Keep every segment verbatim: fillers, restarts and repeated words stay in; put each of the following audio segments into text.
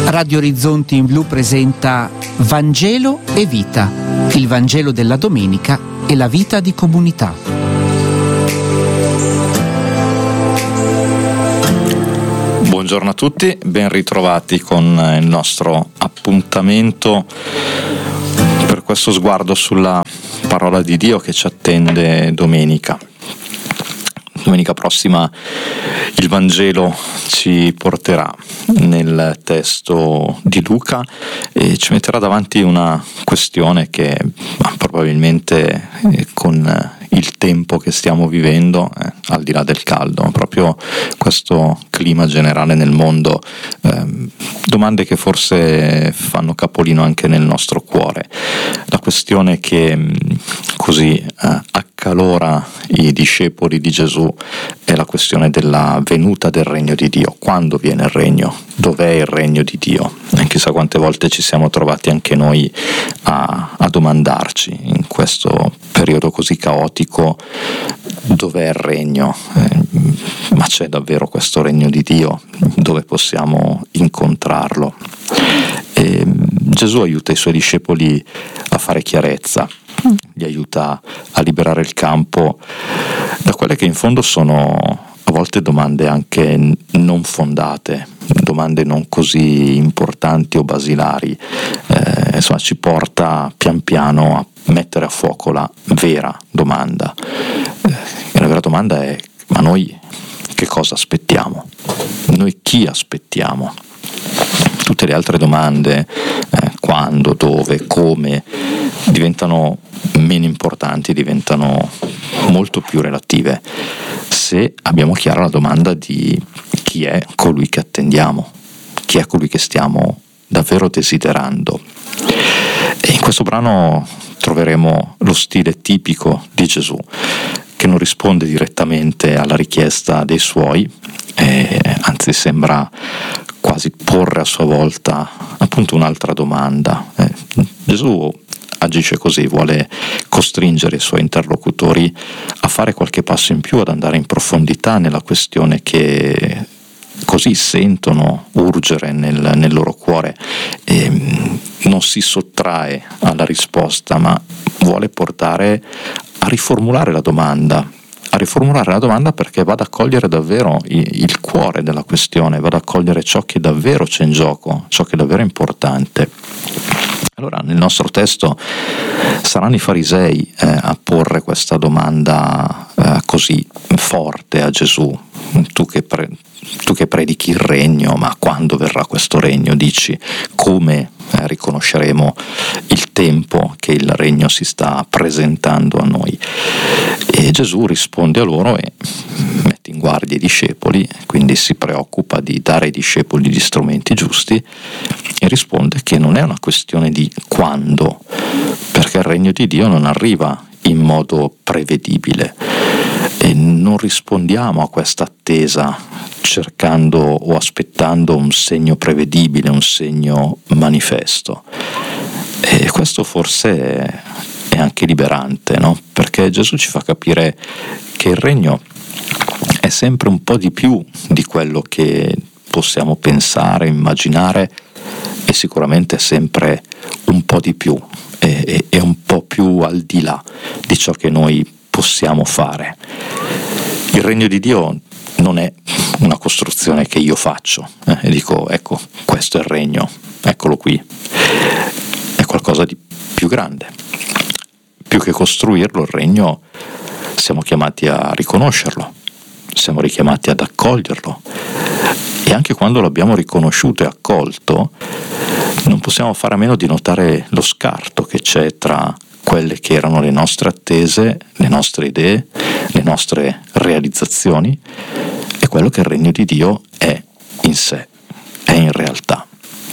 Radio Orizzonti in Blu presenta Vangelo e Vita, il Vangelo della domenica e la vita di comunità. Buongiorno a tutti, ben ritrovati con il nostro appuntamento per questo sguardo sulla parola di Dio che ci attende domenica. Domenica prossima il Vangelo ci porterà nel testo di Luca e ci metterà davanti una questione che probabilmente con il tempo che stiamo vivendo, eh, al di là del caldo, proprio questo clima generale nel mondo, eh, domande che forse fanno capolino anche nel nostro cuore. La questione che così eh, accalora i discepoli di Gesù è la questione della venuta del regno di Dio. Quando viene il regno? Dov'è il regno di Dio? E chissà quante volte ci siamo trovati anche noi a, a domandarci in questo periodo così caotico: dov'è il regno? Eh, ma c'è davvero questo regno di Dio? Dove possiamo incontrarlo? E Gesù aiuta i suoi discepoli a fare chiarezza, li aiuta a liberare il campo da quelle che in fondo sono a volte domande anche non fondate, domande non così importanti o basilari. Eh, insomma, ci porta pian piano a mettere a fuoco la vera domanda. Eh, e la vera domanda è: ma noi che cosa aspettiamo? Noi chi aspettiamo? Tutte le altre domande, eh, quando, dove, come, diventano meno importanti, diventano molto più relative se abbiamo chiara la domanda di chi è colui che attendiamo, chi è colui che stiamo davvero desiderando. E in questo brano troveremo lo stile tipico di Gesù, che non risponde direttamente alla richiesta dei suoi, eh, anzi sembra quasi porre a sua volta appunto un'altra domanda. Eh, Gesù agisce così, vuole costringere i suoi interlocutori a fare qualche passo in più, ad andare in profondità nella questione che così sentono urgere nel, nel loro cuore, e non si sottrae alla risposta, ma vuole portare a riformulare la domanda, a riformulare la domanda perché vada a cogliere davvero il, il cuore della questione, vada a cogliere ciò che davvero c'è in gioco, ciò che è davvero importante. Allora, nel nostro testo saranno i farisei eh, a porre questa domanda eh, così forte a Gesù. Tu che, pre- tu che predichi il regno, ma quando verrà questo regno? Dici, come eh, riconosceremo il tempo che il regno si sta presentando a noi? E Gesù risponde a loro e mette in guardia i discepoli, quindi si preoccupa di dare ai discepoli gli strumenti giusti e risponde che non è una questione di quando, perché il regno di Dio non arriva in modo prevedibile e non rispondiamo a questa attesa cercando o aspettando un segno prevedibile, un segno manifesto. E questo forse è anche liberante, no? Perché Gesù ci fa capire che il regno è sempre un po' di più di quello che possiamo pensare, immaginare, e sicuramente è sempre un po' di più, e, e un po' più al di là di ciò che noi possiamo fare. Il regno di Dio non è una costruzione che io faccio eh, e dico, ecco, questo è il regno, eccolo qui. È qualcosa di più grande. Più che costruirlo, il regno siamo chiamati a riconoscerlo, siamo richiamati ad accoglierlo, e anche quando l'abbiamo riconosciuto e accolto non possiamo fare a meno di notare lo scarto che c'è tra quelle che erano le nostre attese, le nostre idee, le nostre realizzazioni e quello che il regno di Dio è in sé, è in realtà.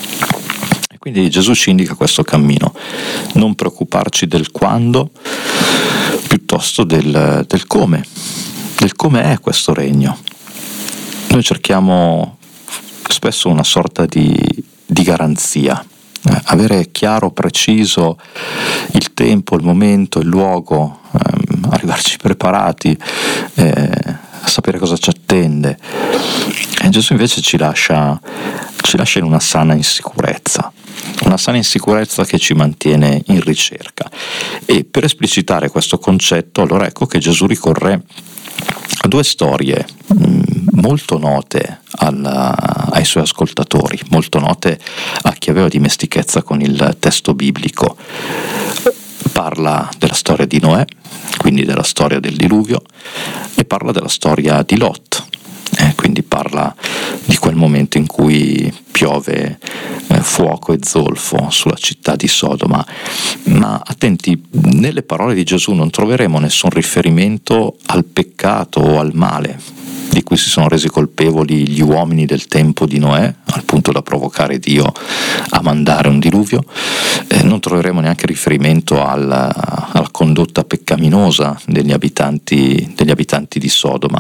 E quindi Gesù ci indica questo cammino: non preoccuparci del quando, piuttosto del, del come, del come è questo regno. Noi cerchiamo spesso una sorta di, di garanzia, eh, avere chiaro, preciso il tempo, il momento, il luogo, ehm, arrivarci preparati, eh, sapere cosa ci attende. E Gesù invece ci lascia, ci lascia in una sana insicurezza, una sana insicurezza che ci mantiene in ricerca. E per esplicitare questo concetto, allora ecco che Gesù ricorre a due storie mh, molto note alla, ai suoi ascoltatori, molto note a chi aveva dimestichezza con il testo biblico. Parla della storia di Noè, quindi della storia del diluvio, e parla della storia di Lot. Eh, quindi parla di quel momento in cui piove eh, fuoco e zolfo sulla città di Sodoma. Ma attenti, nelle parole di Gesù non troveremo nessun riferimento al peccato o al male di cui si sono resi colpevoli gli uomini del tempo di Noè, al punto da provocare Dio a mandare un diluvio. Eh, non troveremo neanche riferimento alla, alla condotta peccaminosa degli abitanti, degli abitanti di Sodoma.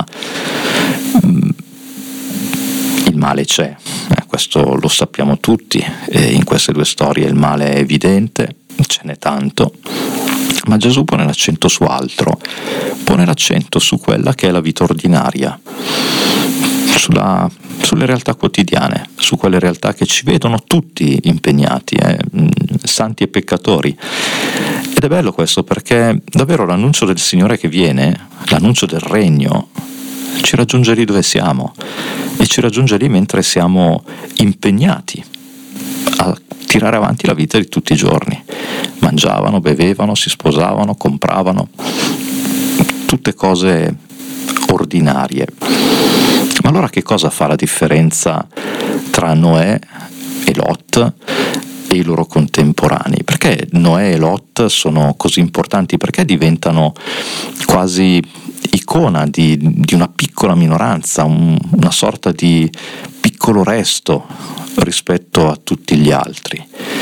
Il male c'è, eh, questo lo sappiamo tutti, e in queste due storie il male è evidente, ce n'è tanto, ma Gesù pone l'accento su altro, pone l'accento su quella che è la vita ordinaria, sulla, sulle realtà quotidiane, su quelle realtà che ci vedono tutti impegnati, eh, santi e peccatori. Ed è bello questo perché davvero l'annuncio del Signore che viene, l'annuncio del regno, ci raggiunge lì dove siamo, e ci raggiunge lì mentre siamo impegnati a tirare avanti la vita di tutti i giorni. Mangiavano, bevevano, si sposavano, compravano, tutte cose ordinarie. Ma allora che cosa fa la differenza tra Noè e Lot e i loro contemporanei? Perché Noè e Lot sono così importanti? Perché diventano quasi icona di, di una piccola minoranza, un, una sorta di piccolo resto rispetto a tutti gli altri?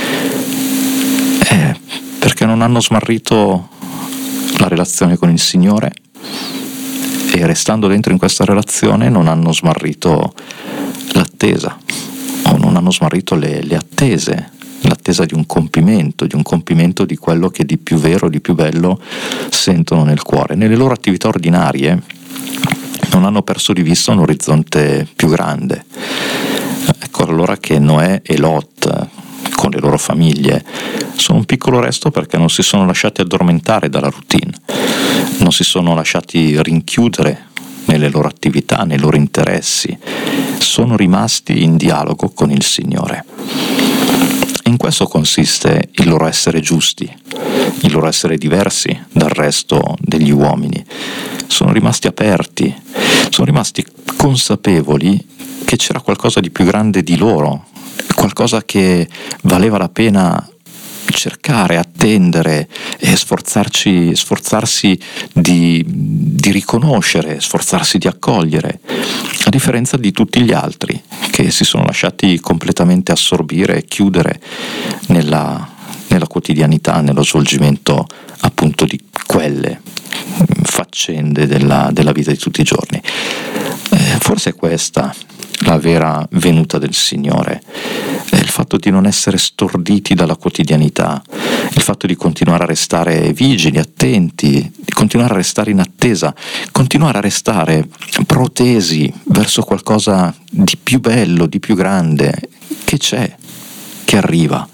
Eh, perché non hanno smarrito la relazione con il Signore, e restando dentro in questa relazione non hanno smarrito l'attesa, o non hanno smarrito le, le attese, l'attesa di un compimento, di un compimento di quello che di più vero, di più bello sentono nel cuore. Nelle loro attività ordinarie non hanno perso di vista un orizzonte più grande. Ecco allora che Noè e Lot, con le loro famiglie, sono un piccolo resto perché non si sono lasciati addormentare dalla routine, non si sono lasciati rinchiudere nelle loro attività, nei loro interessi, sono rimasti in dialogo con il Signore. In questo consiste il loro essere giusti, il loro essere diversi dal resto degli uomini. Sono rimasti aperti, sono rimasti consapevoli che c'era qualcosa di più grande di loro, qualcosa che valeva la pena cercare, attendere e sforzarci, sforzarsi di, di riconoscere, sforzarsi di accogliere, a differenza di tutti gli altri che si sono lasciati completamente assorbire e chiudere nella, nella quotidianità, nello svolgimento appunto di quelle faccende della, della vita di tutti i giorni. Eh, forse è questa la vera venuta del Signore, è il fatto di non essere storditi dalla quotidianità, il fatto di continuare a restare vigili, attenti, di continuare a restare in attesa, continuare a restare protesi verso qualcosa di più bello, di più grande, che c'è, che arriva.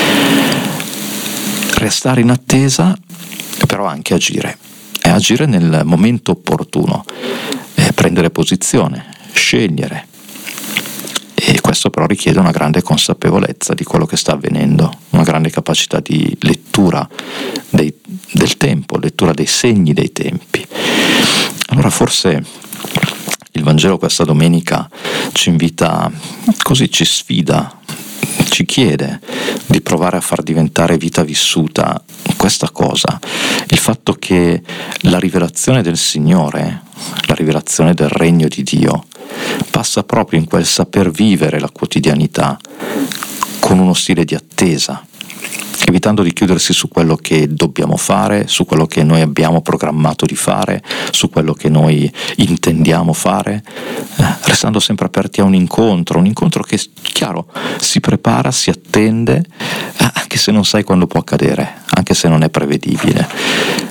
Restare in attesa, però anche agire, e agire nel momento opportuno, e prendere posizione, scegliere. E questo però richiede una grande consapevolezza di quello che sta avvenendo, una grande capacità di lettura dei, del tempo, lettura dei segni dei tempi. Allora forse il Vangelo questa domenica ci invita, così ci sfida, ci chiede di provare a far diventare vita vissuta questa cosa, il fatto che la rivelazione del Signore, la rivelazione del regno di Dio, passa proprio in quel saper vivere la quotidianità con uno stile di attesa, evitando di chiudersi su quello che dobbiamo fare, su quello che noi abbiamo programmato di fare, su quello che noi intendiamo fare, eh, restando sempre aperti a un incontro, un incontro che, chiaro, si prepara, si attende, eh, anche se non sai quando può accadere, anche se non è prevedibile.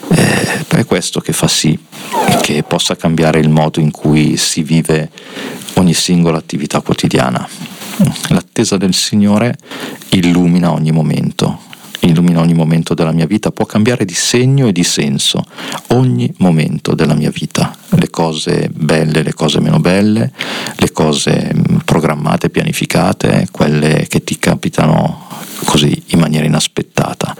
Eh, è questo che fa sì che possa cambiare il modo in cui si vive ogni singola attività quotidiana. L'attesa del Signore illumina ogni momento, illumina ogni momento della mia vita, può cambiare di segno e di senso ogni momento della mia vita, le cose belle, le cose meno belle, le cose programmate, pianificate, quelle che ti capitano così in maniera inaspettata.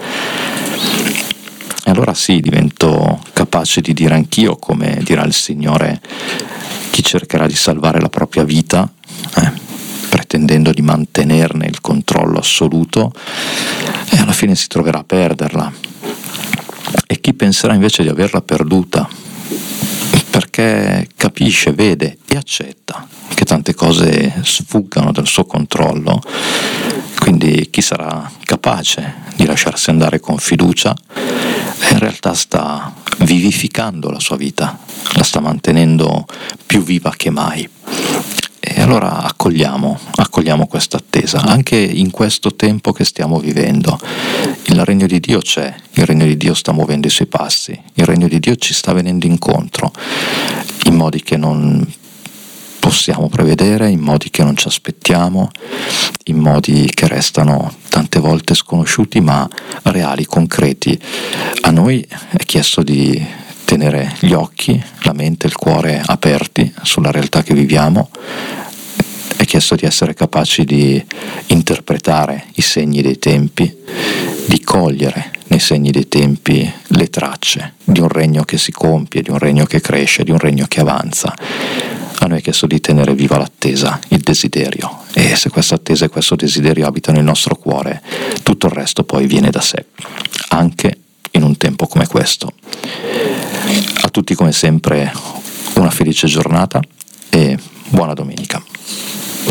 E allora sì, divento capace di dire anch'io, come dirà il Signore, chi cercherà di salvare la propria vita, eh, pretendendo di mantenerne il controllo assoluto, e alla fine si troverà a perderla. E chi penserà invece di averla perduta, perché capisce, vede e accetta che tante cose sfuggano dal suo controllo, quindi chi sarà capace di lasciarsi andare con fiducia, in realtà sta vivificando la sua vita, la sta mantenendo più viva che mai. E allora accogliamo, accogliamo questa attesa, anche in questo tempo che stiamo vivendo. Il regno di Dio c'è, il regno di Dio sta muovendo i suoi passi, il regno di Dio ci sta venendo incontro in modi che non possiamo prevedere, in modi che non ci aspettiamo, in modi che restano tante volte sconosciuti ma reali, concreti. A noi è chiesto di tenere gli occhi, la mente e il cuore aperti sulla realtà che viviamo, è chiesto di essere capaci di interpretare i segni dei tempi, di cogliere nei segni dei tempi le tracce di un regno che si compie, di un regno che cresce, di un regno che avanza. A noi è chiesto di tenere viva l'attesa, il desiderio, e se questa attesa e questo desiderio abitano il nostro cuore, tutto il resto poi viene da sé, anche in un tempo come questo. A tutti come sempre una felice giornata e buona domenica.